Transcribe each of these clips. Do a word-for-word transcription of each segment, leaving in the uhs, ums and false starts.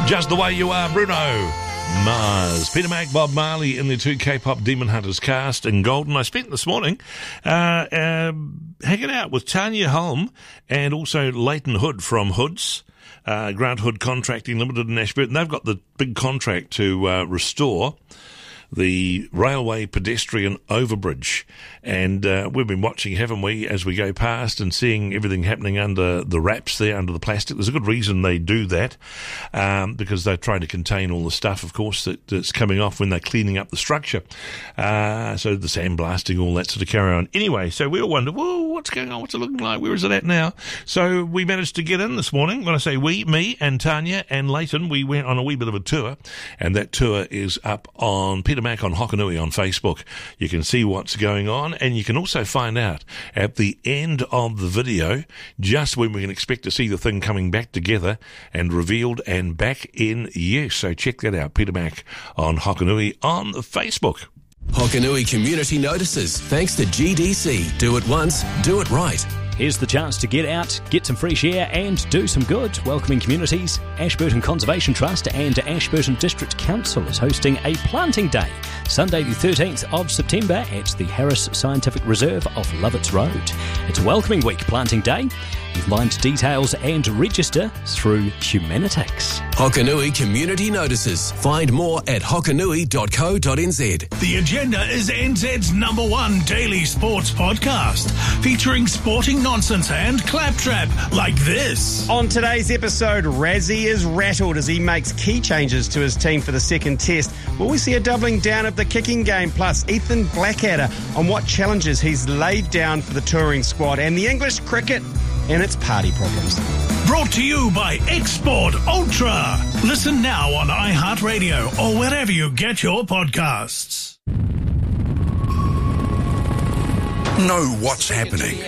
Just the Way You Are, Bruno Mars. Peter Mac, Bob Marley in the two K-pop Demon Hunters cast in Golden. I spent this morning uh, uh, hanging out with Tanya Holm and also Leighton Hood from Hoods, uh, Grant Hood Contracting Limited in Ashburton. They've got the big contract to uh, restore the railway pedestrian overbridge, and uh, we've been watching, haven't we, as we go past and seeing everything happening under the wraps there, under the plastic. There's a good reason they do that, um, because they're trying to contain all the stuff, of course, that, that's coming off when they're cleaning up the structure. Uh, so the sandblasting, all that sort of carry on. Anyway, so we all wonder, whoa, what's going on? What's it looking like? Where is it at now? So we managed to get in this morning. When I say we, me and Tanya and Leighton, we went on a wee bit of a tour, and that tour is up on Peter Mac on Hokanui on Facebook. You can see what's going on, and you can also find out at the end of the video just when we can expect to see the thing coming back together and revealed and back in use. So check that out, Peter Mac on Hokanui on Facebook. Hokanui Community Notices, thanks to G D C. Do it once, do it right. Here's the chance to get out, get some fresh air and do some good. Welcoming Communities, Ashburton Conservation Trust and Ashburton District Council is hosting a planting day, Sunday the thirteenth of September at the Harris Scientific Reserve off Lovitz Road. It's Welcoming Week Planting Day. You can find details and register through Humanitix. Hokanui Community Notices. Find more at hokanui dot co dot n z. The Agenda is N Z's number one daily sports podcast, featuring sporting nonsense and claptrap like this. On today's episode, Razzie is rattled as he makes key changes to his team for the second test. Will we see a doubling down of the kicking game? Plus, Ethan Blackadder on what challenges he's laid down for the touring squad, and the English cricket and its party problems. Brought to you by Export Ultra. Listen now on iHeartRadio or wherever you get your podcasts. Know what's happening.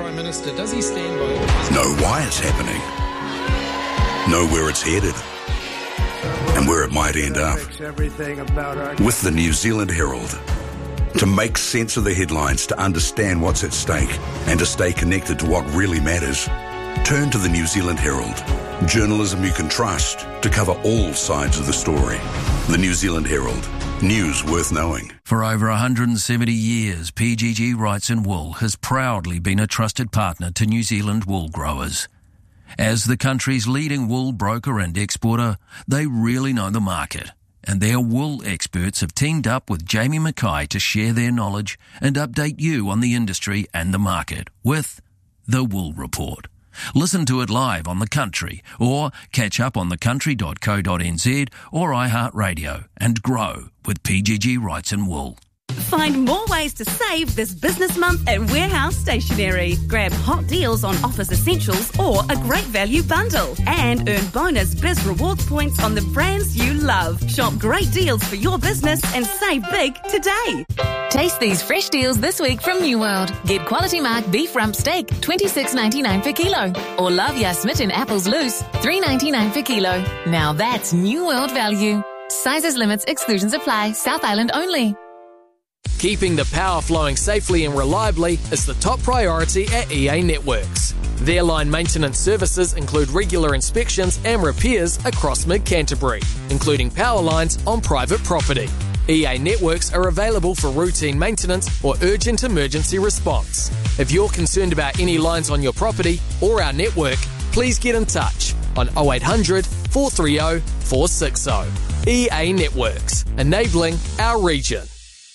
Know why it's happening. Know where it's headed and where it might end up. With the New Zealand Herald. To make sense of the headlines, to understand what's at stake, and to stay connected to what really matters, turn to the New Zealand Herald. Journalism you can trust to cover all sides of the story. The New Zealand Herald. News worth knowing. For over one hundred seventy years, P G G Wrights and Wool has proudly been a trusted partner to New Zealand wool growers. As the country's leading wool broker and exporter, they really know the market. And their wool experts have teamed up with Jamie Mackay to share their knowledge and update you on the industry and the market with The Wool Report. Listen to it live on The Country or catch up on the country dot co dot n z or iHeartRadio and grow with P G G Wrights and Wool. Find more ways to save this business month at Warehouse Stationery. Grab hot deals on office essentials or a great value bundle. And earn bonus Biz Rewards points on the brands you love. Shop great deals for your business and save big today. Taste these fresh deals this week from New World. Get Quality Mark beef rump steak, twenty-six ninety-nine per kilo. Or Love Ya Smitten apples loose, three ninety-nine per kilo. Now that's New World value. Sizes, limits, exclusions apply. South Island only. Keeping the power flowing safely and reliably is the top priority at E A Networks. Their line maintenance services include regular inspections and repairs across mid-Canterbury, including power lines on private property. E A Networks are available for routine maintenance or urgent emergency response. If you're concerned about any lines on your property or our network, please get in touch on oh eight hundred, four three oh, four six oh. E A Networks, enabling our region.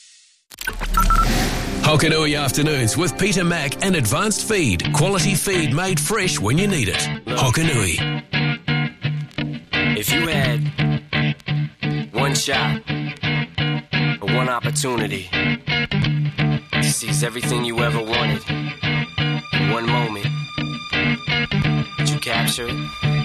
Hokanui Afternoons with Peter Mac and Advanced Feed. Quality feed made fresh when you need it. Hokanui. If you had one shot or one opportunity to seize everything you ever wanted in one moment, would you capture it?